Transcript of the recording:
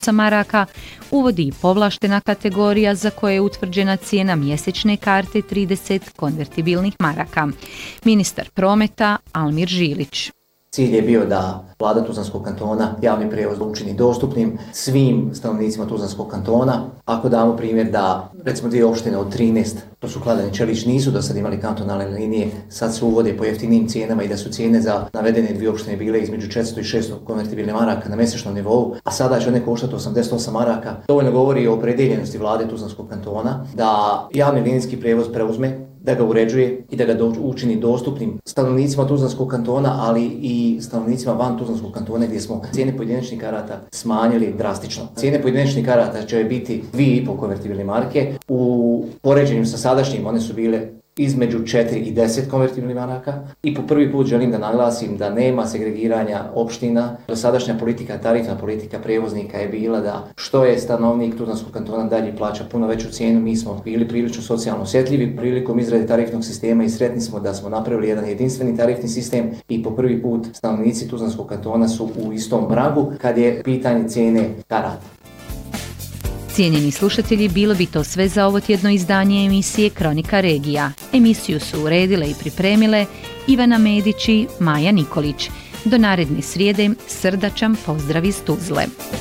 maraka, uvodi i povlaštena kategorija za koje je utvrđena cijena mjesečne karte 30 konvertibilnih maraka. Ministar prometa Almir Žilić. Cilj je bio da vlada Tuzlanskog kantona javni prijevoz učini dostupnim svim stanovnicima Tuzlanskog kantona. Ako damo primjer da recimo 2 opštine od 13, to su Kladanj i Čelić, nisu do sad imali kantonalne linije, sad se uvode po jeftinijim cijenama i da su cijene za navedene 2 opštine bile između 400 i 600 konvertibilnih maraka na mjesečnom nivou, a sada će one koštati 88 maraka. Dovoljno govori o opredeljenosti vlade Tuzlanskog kantona da javni linijski prijevoz preuzme, da ga uređuje i da ga učini dostupnim stanovnicima Tuzlanskog kantona, ali i stanovnicima van Tuzlanskog kantona gdje smo cijene pojedinačnih karata smanjili drastično. Cijene pojedinačnih karata će biti 2,5 konvertibilne marke. U poređenju sa sadašnjim one su bile između 4 i 10 konvertibilnih maraka i po prvi put želim da naglasim da nema segregiranja opština. Dosadašnja politika, tarifna politika prijevoznika je bila da što je stanovnik Tuzlanskog kantona dalje plaća puno veću cijenu. Mi smo bili prilično socijalno osjetljivi prilikom izrade tarifnog sistema i sretni smo da smo napravili jedan jedinstveni tarifni sistem i po prvi put stanovnici Tuzlanskog kantona su u istom pragu kad je pitanje cijene karata. Cijenjeni slušatelji, bilo bi to sve za ovo tjedno izdanje emisije Kronika regija. Emisiju su uredile i pripremile Ivana Medić i Maja Nikolić. Do naredne srijede srdačan pozdrav iz Tuzle.